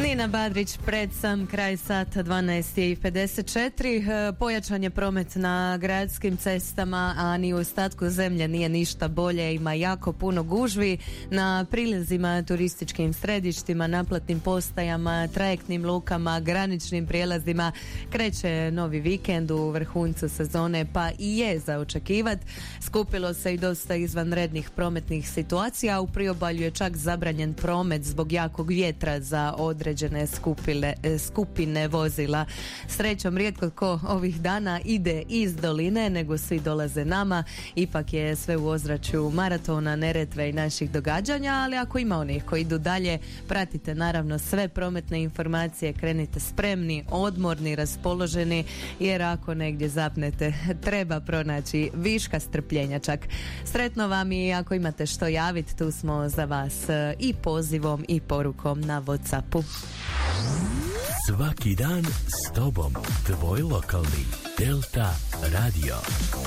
Nina Badrić pred sam kraj sata 12:54. Pojačan je promet na gradskim cestama, a ni u ostatku zemlje nije ništa bolje. Ima jako puno gužvi na prilazima, turističkim središtima, naplatnim postajama, trajektnim lukama, graničnim prijelazima. Kreće novi vikend u vrhuncu sezone, pa i je za očekivat. Skupilo se i dosta izvanrednih prometnih situacija. U priobalju je čak zabranjen promet zbog jakog vjetra za određene skupine vozila. Srećom, rijetko tko ovih dana ide iz doline, nego svi dolaze nama. Ipak je sve u ozračju maratona, Neretve i naših događanja, ali ako ima onih koji idu dalje, pratite naravno sve prometne informacije, krenite spremni, odmorni, raspoloženi, jer ako negdje zapnete, treba pronaći viška strpljenja čak. Sretno vam, i ako imate što javiti, tu smo za vas i pozivom i porukom na WhatsAppu. Svaki dan s tobom, tvoj lokalni Delta Radio.